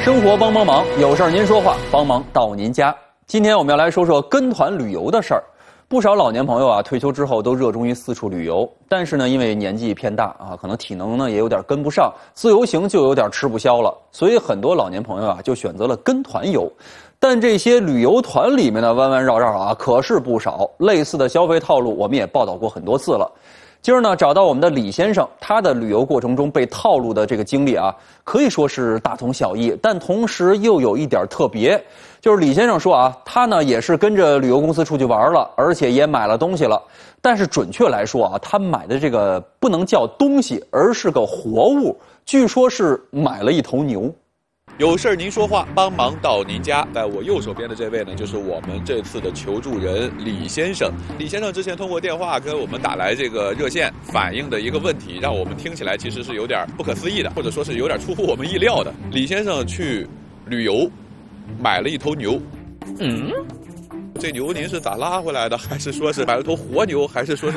生活帮帮忙，有事儿您说话，帮忙到您家。今天我们要来说说跟团旅游的事儿。不少老年朋友啊，退休之后都热衷于四处旅游，但是呢，因为年纪偏大啊，可能体能呢也有点跟不上，自由行就有点吃不消了，所以很多老年朋友啊就选择了跟团游。但这些旅游团里面的弯弯绕绕啊，可是不少，类似的消费套路我们也报道过很多次了。今儿呢，找到我们的李先生，他的旅游过程中被套路的这个经历啊，可以说是大同小异，但同时又有一点特别。就是李先生说啊，他呢也是跟着旅游公司出去玩了，而且也买了东西了。但是准确来说啊，他买的这个不能叫东西，而是个活物，据说是买了一头牛。 有事儿您说话，帮忙到您家。在我右手边的这位呢，就是我们这次的求助人李先生。李先生之前通过电话跟我们打来这个热线，反映的一个问题，让我们听起来其实是有点不可思议的，或者说是有点出乎我们意料的。李先生去旅游，买了一头牛。这牛您是咋拉回来的？还是说是买了头活牛？还是说是